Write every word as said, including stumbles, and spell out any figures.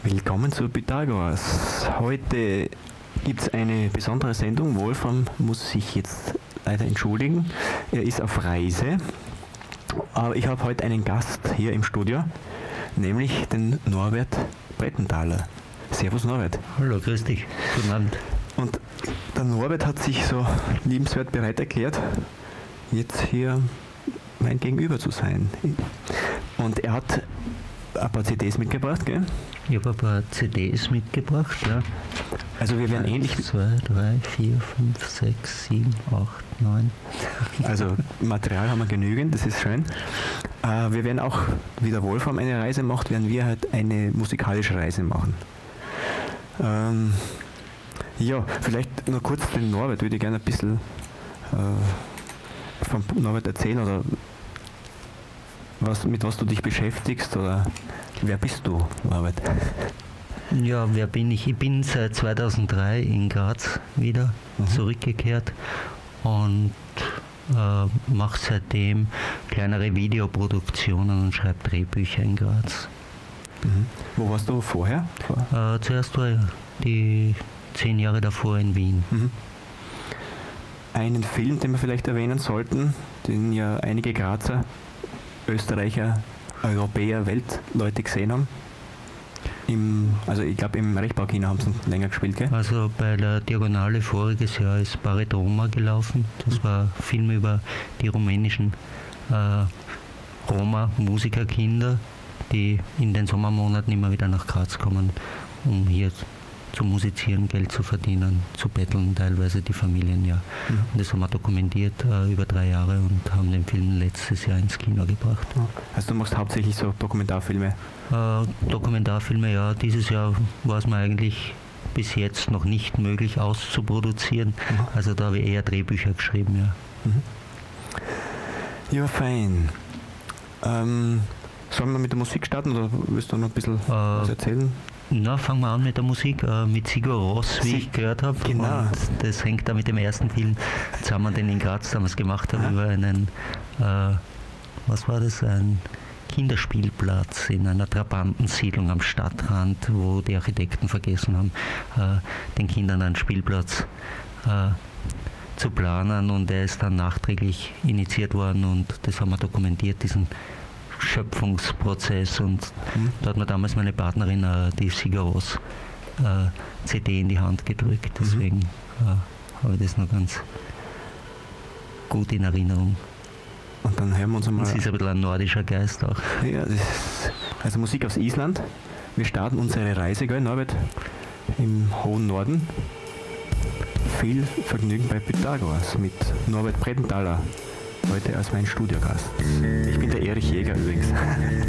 Willkommen zu Pythagoras. Heute gibt es eine besondere Sendung. Wolfram muss sich jetzt leider entschuldigen. Er ist auf Reise. Aber ich habe heute einen Gast hier im Studio, nämlich den Norbert Brettenthaler. Servus Norbert. Hallo, grüß dich. Guten Abend. Und der Norbert hat sich so liebenswert bereit erklärt, jetzt hier mein Gegenüber zu sein. Und er hat ein paar C Ds mitgebracht, gell? Ich habe ein paar C Ds mitgebracht, ja. Also wir werden ähnlich... zwei, drei, vier, fünf, sechs, sieben, acht, neun. Also Material haben wir genügend, das ist schön. Äh, wir werden auch, wie der Wolfram eine Reise macht, werden wir halt eine musikalische Reise machen. Ähm, ja, vielleicht nur kurz den Norbert, würde ich gerne ein bisschen äh, vom Norbert erzählen, oder was, mit was du dich beschäftigst, oder wer bist du, Norbert? Ja, wer bin ich? Ich bin seit zweitausenddrei in Graz wieder mhm. zurückgekehrt und äh, mache seitdem kleinere Videoproduktionen und schreibe Drehbücher in Graz. Mhm. Wo warst du vorher? Äh, zuerst war ich die zehn Jahre davor in Wien. Mhm. Einen Film, den wir vielleicht erwähnen sollten, den ja einige Grazer, Österreicher, Europäer, Weltleute gesehen haben. Im, also ich glaube im Rechtbaukino haben sie länger gespielt, gell? Also bei der Diagonale voriges Jahr ist Baret Roma gelaufen. Das war ein Film über die rumänischen äh, Roma-Musikerkinder, die in den Sommermonaten immer wieder nach Graz kommen, um hier zu musizieren, Geld zu verdienen, zu betteln, teilweise die Familien, ja. Mhm. Und das haben wir dokumentiert äh, über drei Jahre und haben den Film letztes Jahr ins Kino gebracht. Also du machst hauptsächlich so Dokumentarfilme? Äh, Dokumentarfilme, ja. Dieses Jahr war es mir eigentlich bis jetzt noch nicht möglich auszuproduzieren. Mhm. Also da habe ich eher Drehbücher geschrieben, ja. Mhm. Ja, fein. Ähm, sollen wir mit der Musik starten oder willst du noch ein bisschen äh, was erzählen? Na, fangen wir an mit der Musik, äh, mit Sigur Rós, wie Sie, ich gehört habe. Genau. Und das hängt da mit dem ersten Film zusammen, den ich in Graz damals gemacht habe, ja. über einen, äh, was war das, ein Kinderspielplatz in einer Trabantensiedlung am Stadtrand, wo die Architekten vergessen haben, äh, den Kindern einen Spielplatz äh, zu planen, und der ist dann nachträglich initiiert worden und das haben wir dokumentiert, diesen Schöpfungsprozess, und mhm. da hat mir damals meine Partnerin äh, die Sigur Rós äh, C D in die Hand gedrückt, deswegen mhm. äh, habe ich das noch ganz gut in Erinnerung. Und dann hören wir uns einmal... Das ist ein bisschen ein nordischer Geist auch. Ja, das ist also Musik aus Island. Wir starten unsere Reise, gell, Norbert, im hohen Norden. Viel Vergnügen bei Pythagoras mit Norbert Brettenthaler, heute als mein Studiogast. Ich bin der Erich Jäger übrigens.